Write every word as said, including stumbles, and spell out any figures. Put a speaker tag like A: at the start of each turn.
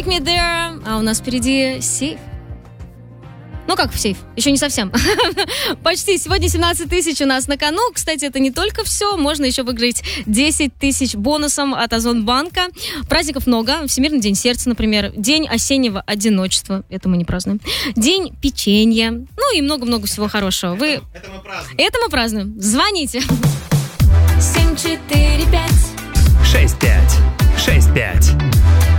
A: Me There, а у нас впереди сейф. Ну как в сейф? Еще не совсем. Почти. Сегодня семнадцать тысяч у нас на кону. Кстати, это не только все. Можно еще выиграть десять тысяч бонусом от Озонбанка. Праздников много. Всемирный день сердца, например. День осеннего одиночества. Это мы не празднуем. День печенья. Ну и много-много всего хорошего. Вы...
B: Это, это мы празднуем.
A: Это мы празднуем. Звоните. семь четыре пять
C: шесть пять шесть пять.